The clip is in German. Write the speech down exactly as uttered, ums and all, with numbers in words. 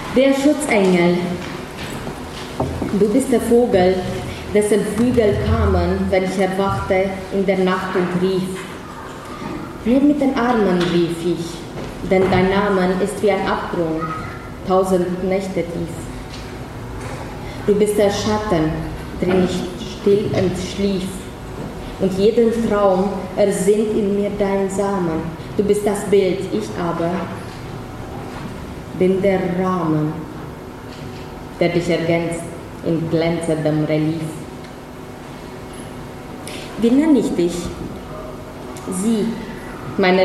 Der Schutzengel. Du bist der Vogel, dessen Flügel kamen, wenn ich erwachte in der Nacht und rief. Nur mit den Armen rief ich, denn dein Name ist wie ein Abgrund, tausend Nächte tief. Du bist der Schatten, drin ich still entschlief, und jeden Traum ersinnt in mir dein Samen. Du bist das Bild, ich aber bin der Rahmen, der dich ergänzt in glänzendem Relief. Wie nenne ich dich? Sie, meine